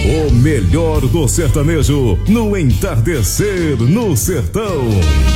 O melhor do sertanejo no entardecer no sertão.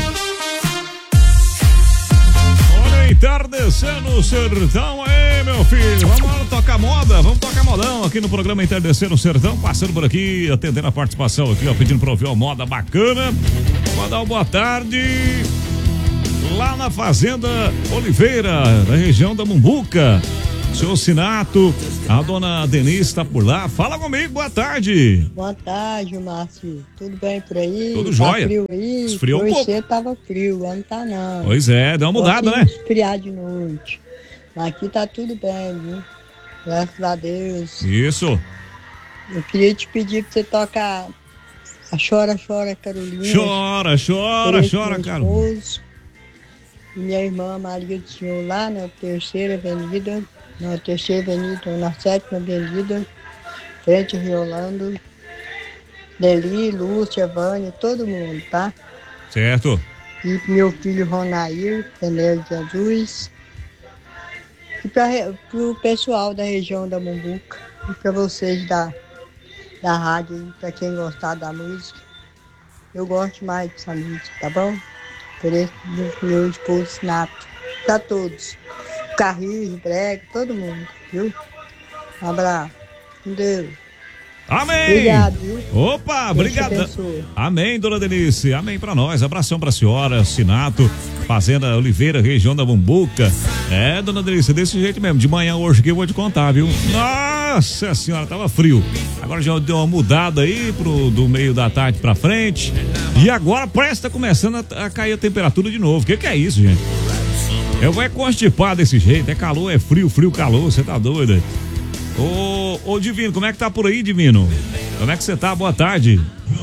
Olha, entardecer no sertão aí, meu filho. Vamos lá tocar moda, vamos tocar modão aqui no programa Entardecer no Sertão. Passando por aqui, atendendo a participação aqui, ó, pedindo pra ouvir uma moda bacana. Vou dar uma boa tarde lá na Fazenda Oliveira, na região da Mumbuca. Seu Sinato, a dona Denise está por lá. Fala comigo, boa tarde. Boa tarde, Márcio. Tudo bem por aí? Tudo jóia. Tá frio aí? Esfriou um pouco. Você tava frio, não tá não. Pois é, dá uma mudada, né? Esfriar de noite. Mas aqui tá tudo bem, viu? Graças a Deus. Isso. Eu queria te pedir pra você tocar a Chora, Chora, Carolina. Chora, chora, chora, Carolina. E minha irmã Maria do Senhor lá na terceira avenida, na 7ª avenida, frente ao Riolando, Deli, Lúcia, Vânia, todo mundo, tá? Certo. E pro meu filho Ronair, Penelo de Jesus, e pro pessoal da região da Mumbuca, e pra vocês da rádio, pra quem gostar da música. Eu gosto mais dessa música, tá bom? Por esse do meu esposo Sinato. Pra todos. Carrinho, brega, todo mundo, viu? Um abraço. Com Deus. Amém. Obrigado, viu? Opa, obrigado. Amém, dona Denise. Amém pra nós. Abração pra senhora, Sinato, Fazenda Oliveira, região da Mumbuca. É, dona Denise, desse jeito mesmo. De manhã hoje que eu vou te contar, viu? Nossa senhora, tava frio. Agora já deu uma mudada aí do meio da tarde pra frente. E agora parece que tá começando a cair a temperatura de novo. Que é isso, gente? Eu vou constipar desse jeito. É calor, é frio, frio, calor. Você tá doido? Ô Divino, como é que tá por aí, Divino? Como é que você tá? Boa tarde.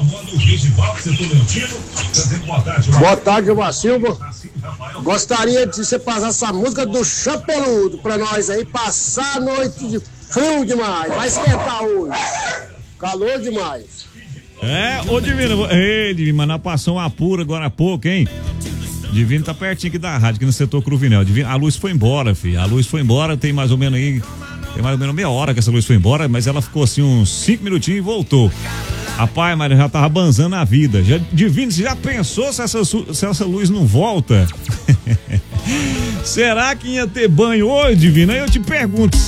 Boa tarde, Gilmar Silva. Gostaria de você passar essa música do Chapeludo pra nós aí, passar a noite de frio demais. Vai esquentar hoje. Calor demais. É, ô Divino, ei, Divino, mas nós passamos uma pura agora há pouco, hein? Divino tá pertinho aqui da rádio, aqui no setor Cruvinel. Divino, a luz foi embora, filho. A luz foi embora, tem mais ou menos meia hora que essa luz foi embora, mas ela ficou assim uns 5 minutinhos e voltou. Rapaz, mas já tava banzando a vida. Divino, você já pensou se essa luz não volta? Será que ia ter banho hoje, Divino? Aí eu te pergunto,